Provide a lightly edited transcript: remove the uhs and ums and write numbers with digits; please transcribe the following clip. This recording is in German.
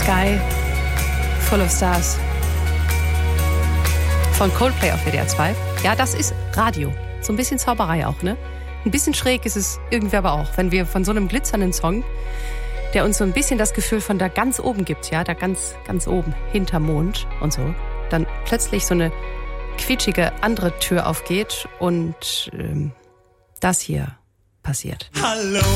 Sky Full of Stars von Coldplay auf WDR 2. Ja, das ist Radio. So ein bisschen Zauberei auch, ne? Ein bisschen schräg ist es irgendwie aber auch, wenn wir von so einem glitzernden Song, der uns so ein bisschen das Gefühl von da ganz oben gibt, ja, da ganz, ganz oben, hinterm Mond und so, dann plötzlich so eine quietschige andere Tür aufgeht und das hier passiert. Hallo